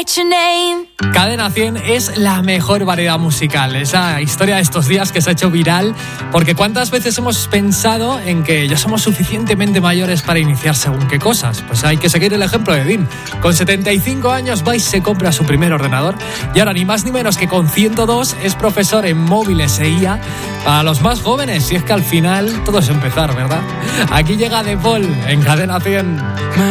Cadena 100 es la mejor variedad musical. Esa historia de estos días que se ha hecho viral, porque ¿cuántas veces hemos pensado en que ya somos suficientemente mayores para iniciar según qué cosas? Pues hay que seguir el ejemplo de Dean. Con 75 años va y se compra su primer ordenador, y ahora ni más ni menos que con 102 es profesor en móviles e IA para los más jóvenes. Y es que al final todo es empezar, ¿verdad? Aquí llega De Paul en Cadena 100.